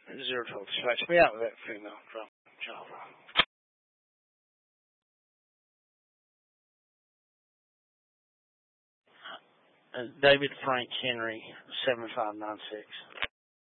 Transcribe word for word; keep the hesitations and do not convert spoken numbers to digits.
Zero twelve dispatch me out with that female from Java. Uh, David Frank Henry, seven five nine six.